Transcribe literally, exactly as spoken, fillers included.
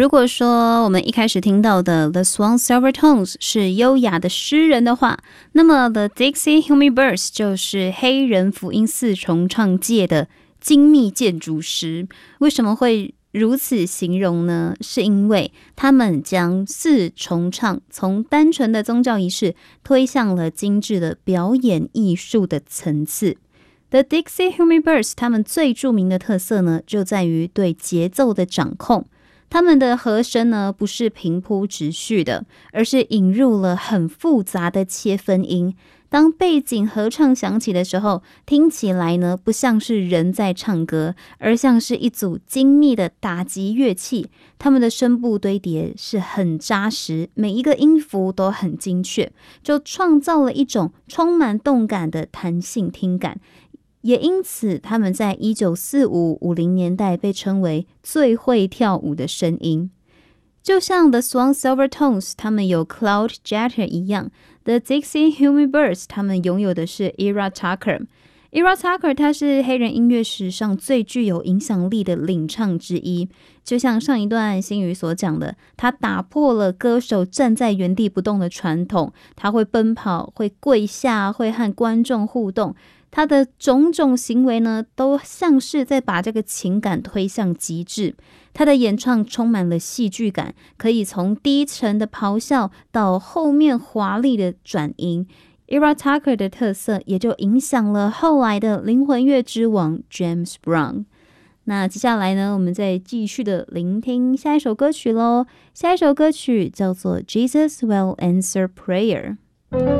如果说我们一开始听到的 The Swan Silvertones 是优雅的诗人的话，那么 The Dixie Hummingbirds 就是黑人福音四重唱界的精密建筑师。为什么会如此形容呢？是因为他们将四重唱从单纯的宗教仪式推向了精致的表演艺术的层次。The Dixie Hummingbirds 他们最著名的特色呢，就在于对节奏的掌控。他们的和声呢，不是平铺直叙的，而是引入了很复杂的切分音。当背景合唱响起的时候，听起来呢，不像是人在唱歌，而像是一组精密的打击乐器。他们的声部堆叠是很扎实，每一个音符都很精确，就创造了一种充满动感的弹性听感。也因此，他们在一九四五、五零年代被称为最会跳舞的声音。就像 The Swan Silvertones 他们有 Claude Jeter 一样， The Dixie Hummingbirds 他们拥有的是 Ira Tucker。Ira Tucker 他是黑人音乐史上最具有影响力的领唱之一。就像上一段新语所讲的，他打破了歌手站在原地不动的传统，他会奔跑，会跪下，会和观众互动。他的种种行为呢，都像是在把这个情感推向极致。他的演唱充满了戏剧感，可以从低沉的咆哮到后面华丽的转音。Ira Tucker 的特色也就影响了后来的灵魂乐之王 James Brown。那接下来呢，我们再继续的聆听下一首歌曲咯。下一首歌曲叫做 Jesus Will Answer Prayer。